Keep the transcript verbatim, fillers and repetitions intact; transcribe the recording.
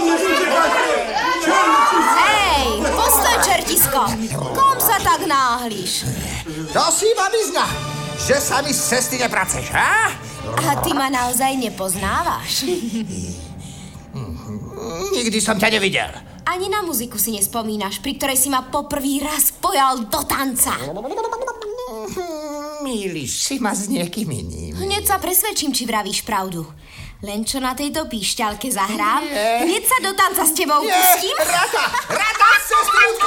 Hej, postoj, čertisko. Kom sa tak náhliš? To si, babizna, že sa mi z cesty nepraceš, ha? A ty ma naozaj nepoznávaš? Nikdy som ťa nevidel. Ani na muziku si nespomínaš, pri ktorej si ma poprvý raz pojal do tanca. Míliš si ma s niekým iným. Hneď sa presvedčím, či vravíš pravdu. Len čo na tejto píšťalke zahrám, Nie. hneď sa do tanca s tebou pustím. Rada, rada, sestry,